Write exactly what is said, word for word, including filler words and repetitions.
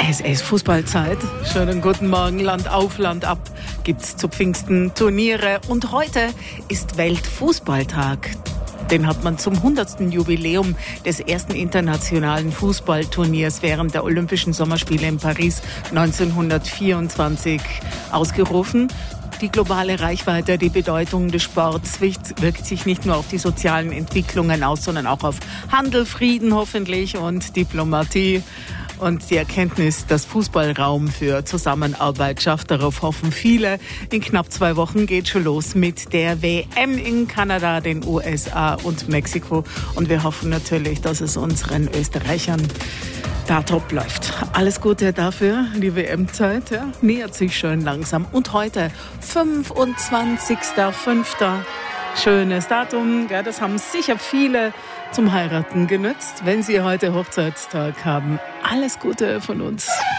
Es ist Fußballzeit. Schönen guten Morgen. Land auf, Land ab gibt's zu Pfingsten Turniere. Und heute ist Weltfußballtag. Den hat man zum hundertsten Jubiläum des ersten internationalen Fußballturniers während der Olympischen Sommerspiele in Paris neunzehnhundertvierundzwanzig ausgerufen. Die globale Reichweite, die Bedeutung des Sports wirkt sich nicht nur auf die sozialen Entwicklungen aus, sondern auch auf Handel, Frieden hoffentlich und Diplomatie. Und die Erkenntnis, dass Fußball Raum für Zusammenarbeit schafft, darauf hoffen viele. In knapp zwei Wochen geht schon los mit der W M in Kanada, den U S A und Mexiko. Und wir hoffen natürlich, dass es unseren Österreichern da top läuft. Alles Gute dafür. Die W M-Zeit ja, nähert sich schön langsam. Und heute, fünfundzwanzigster fünfter Schönes Datum. Ja, das haben sicher viele zum Heiraten genützt. Wenn Sie heute Hochzeitstag haben, alles Gute von uns.